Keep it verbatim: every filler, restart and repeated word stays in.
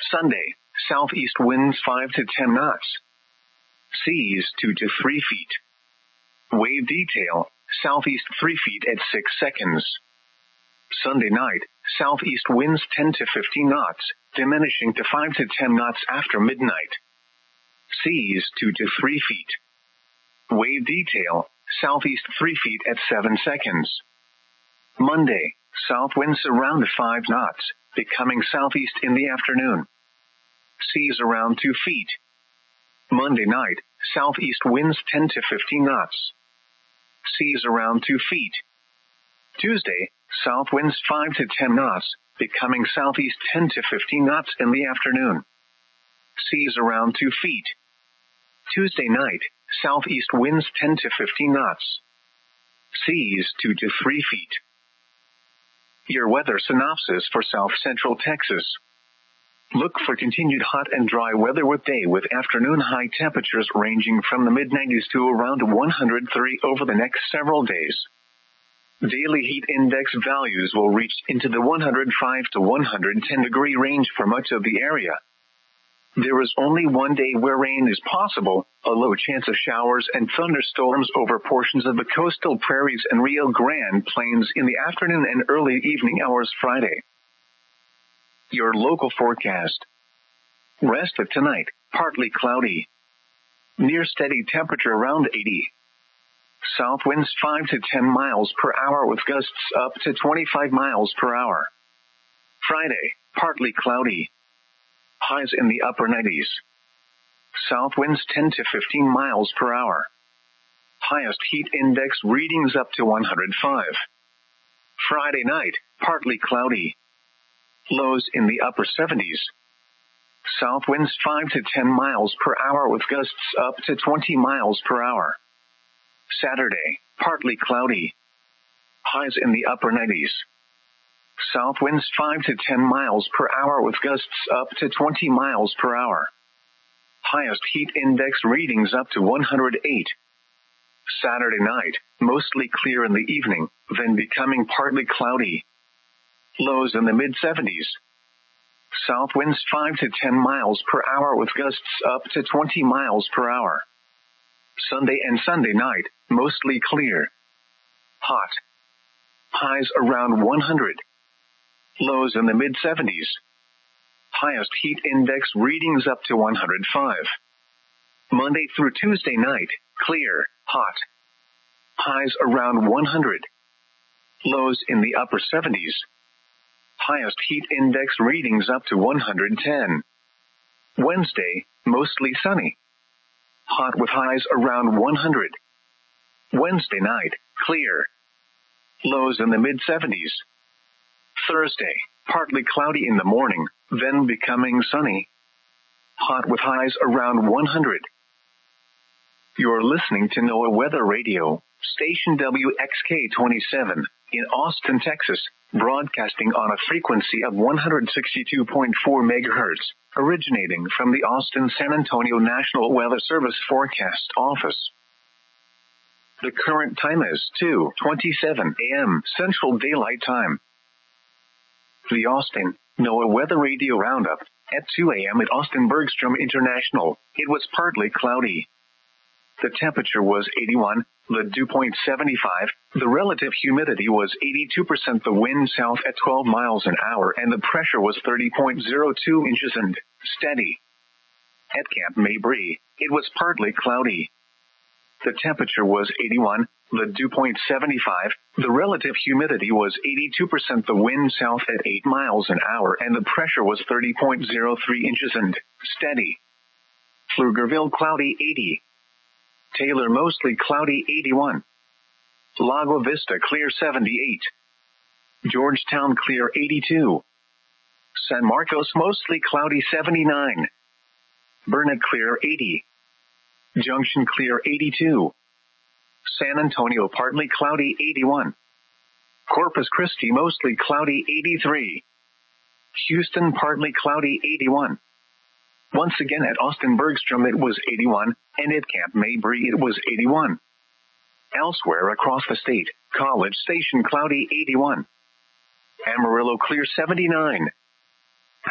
Sunday, southeast winds five to ten knots. Seas two to three feet. Wave detail, southeast three feet at six seconds. Sunday night, southeast winds ten to fifteen knots, diminishing to five to ten knots after midnight. Seas two to three feet. Wave detail, southeast three feet at seven seconds. Monday, south winds around five knots, becoming southeast in the afternoon. Seas around two feet. Monday night, southeast winds ten to fifteen knots. Seas around two feet. Tuesday, south winds five to ten knots, becoming southeast ten to fifteen knots in the afternoon. Seas around two feet. Tuesday night, southeast winds ten to fifteen knots. Seas two to three feet. Your weather synopsis for South Central Texas. Look for continued hot and dry weather with day with afternoon high temperatures ranging from the mid nineties to around one hundred three over the next several days. Daily heat index values will reach into the one hundred five to one hundred ten degree range for much of the area. There is only one day where rain is possible, a low chance of showers and thunderstorms over portions of the coastal prairies and Rio Grande Plains in the afternoon and early evening hours Friday. Your local forecast. Rest of tonight, partly cloudy. Near steady temperature around eighty. South winds five to ten miles per hour with gusts up to twenty-five miles per hour. Friday, partly cloudy. Highs in the upper nineties. South winds ten to fifteen miles per hour. Highest heat index readings up to one hundred five. Friday night, partly cloudy. Lows in the upper seventies. South winds five to ten miles per hour with gusts up to twenty miles per hour. Saturday, partly cloudy. Highs in the upper nineties. South winds five to ten miles per hour with gusts up to twenty miles per hour. Highest heat index readings up to one hundred eight. Saturday night, mostly clear in the evening, then becoming partly cloudy. Lows in the mid seventies. South winds five to ten miles per hour with gusts up to twenty miles per hour. Sunday and Sunday night, mostly clear. Hot. Highs around one hundred. Lows in the mid seventies. Highest heat index readings up to one hundred five. Monday through Tuesday night, clear, hot. Highs around one hundred. Lows in the upper seventies. Highest heat index readings up to one hundred ten. Wednesday, mostly sunny. Hot with highs around one hundred. Wednesday night, clear. Lows in the mid seventies. Thursday, partly cloudy in the morning, then becoming sunny. Hot with highs around one hundred. You're listening to NOAA Weather Radio, station W X K twenty-seven, in Austin, Texas, broadcasting on a frequency of one hundred sixty-two point four megahertz, originating from the Austin-San Antonio National Weather Service Forecast Office. The current time is two twenty-seven a.m. Central Daylight Time. The Austin NOAA Weather Radio Roundup. At two a.m. at Austin Bergstrom International, it was partly cloudy. The temperature was eighty-one, the dew point seventy-five, the relative humidity was eighty-two percent, the wind south at twelve miles an hour, and the pressure was thirty point zero two inches and steady. At Camp Mabry, it was partly cloudy. The temperature was eighty-one, the dew point seventy-five, the relative humidity was eighty-two percent, the wind south at eight miles an hour, and the pressure was thirty point zero three inches and steady. Pflugerville cloudy eighty. Taylor mostly cloudy eighty-one. Lago Vista clear seventy-eight. Georgetown clear eighty-two. San Marcos mostly cloudy seventy-nine. Burnet clear eighty. Junction clear eighty-two. San Antonio partly cloudy eighty-one. Corpus Christi mostly cloudy eighty-three. Houston partly cloudy eighty-one. Once again at Austin Bergstrom it was eighty-one, and at Camp Mabry it was eighty-one. Elsewhere across the state, College Station cloudy eighty-one. Amarillo clear seventy-nine.